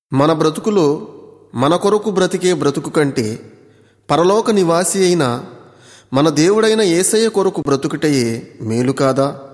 మన బ్రతుకులో మన కొరకు బ్రతికే బ్రతుకు కంటే పరలోక నివాసి అయిన మన దేవుడైన యేసయ్య కొరకు బ్రతుకుటయే మేలు కాదా?